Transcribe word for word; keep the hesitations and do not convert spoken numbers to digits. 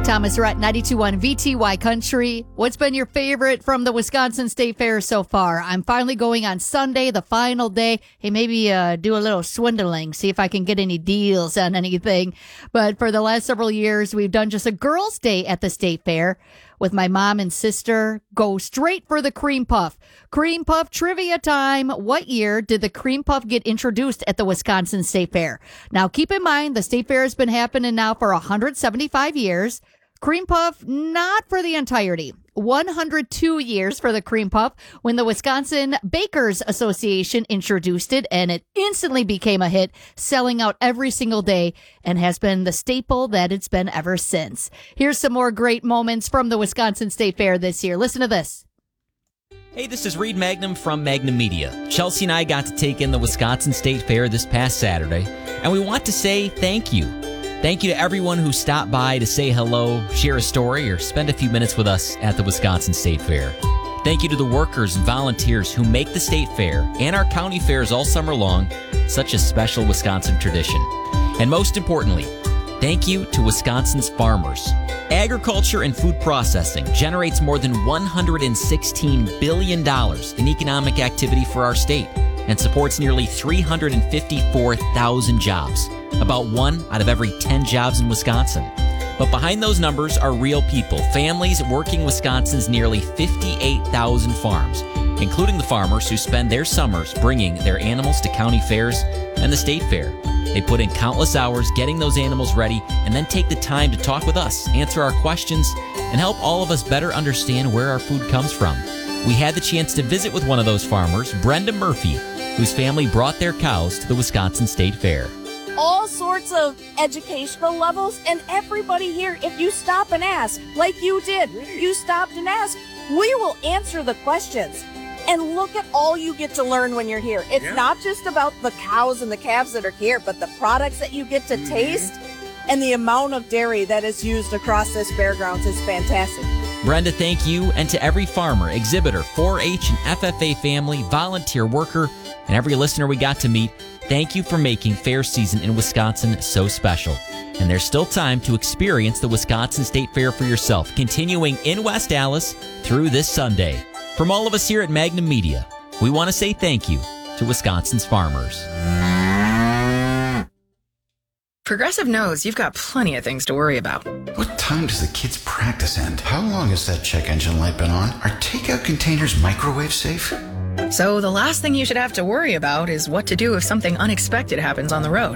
Thomas Rhett, ninety-two point one V T Y Country. What's been your favorite from the Wisconsin State Fair so far? I'm finally going on Sunday, the final day. Hey, maybe uh, do a little swindling, see if I can get any deals on anything. But for the last several years, we've done just a girls' day at the State Fair with my mom and sister. Go straight for the cream puff. Cream puff trivia time. What year did the cream puff get introduced at the Wisconsin State Fair? Now, keep in mind, the State Fair has been happening now for one hundred seventy-five years. Cream puff, not for the entirety. one hundred two years for the cream puff when the Wisconsin Bakers Association introduced it, and it instantly became a hit, selling out every single day, and has been the staple that it's been ever since. Here's some more great moments from the Wisconsin State Fair this year. Listen to this. Hey, this is Reed Magnum from Magnum Media. Chelsea and I got to take in the Wisconsin State Fair this past Saturday, and we want to say thank you. Thank you to everyone who stopped by to say hello, share a story, or spend a few minutes with us at the Wisconsin State Fair. Thank you to the workers and volunteers who make the State Fair and our county fairs all summer long such a special Wisconsin tradition. And most importantly, thank you to Wisconsin's farmers. Agriculture and food processing generates more than one hundred sixteen billion dollars in economic activity for our state and supports nearly three hundred fifty-four thousand jobs, about one out of every ten jobs in Wisconsin. But behind those numbers are real people, families working Wisconsin's nearly fifty-eight thousand farms, including the farmers who spend their summers bringing their animals to county fairs and the state fair. They put in countless hours getting those animals ready and then take the time to talk with us, answer our questions, and help all of us better understand where our food comes from. We had the chance to visit with one of those farmers, Brenda Murphy, whose family brought their cows to the Wisconsin State Fair. All sorts of educational levels, and everybody here, if you stop and ask, like you did, you stopped and asked, we will answer the questions. And look at all you get to learn when you're here. It's yeah. not just about the cows and the calves that are here, but the products that you get to mm-hmm. taste and the amount of dairy that is used across this fairgrounds is fantastic. Brenda, thank you, and to every farmer, exhibitor, four H and F F A family, volunteer worker, and every listener we got to meet, thank you for making fair season in Wisconsin so special. And there's still time to experience the Wisconsin State Fair for yourself, continuing in West Allis through this Sunday. From all of us here at Magnum Media, we want to say thank you to Wisconsin's farmers. Progressive knows you've got plenty of things to worry about. What time does the kids' practice end? How long has that check engine light been on? Are takeout containers microwave safe? So the last thing you should have to worry about is what to do if something unexpected happens on the road.